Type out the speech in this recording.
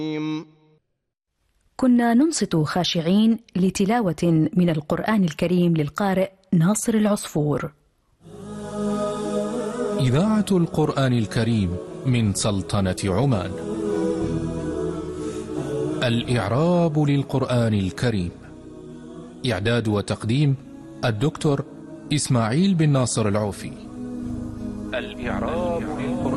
كنا ننصت خاشعين لتلاوة من القرآن الكريم للقارئ ناصر العصفور. إذاعة القرآن الكريم من سلطنة عمان. الإعراب للقرآن الكريم. إعداد وتقديم الدكتور إسماعيل بن ناصر العوفي. الإعراب للقرآن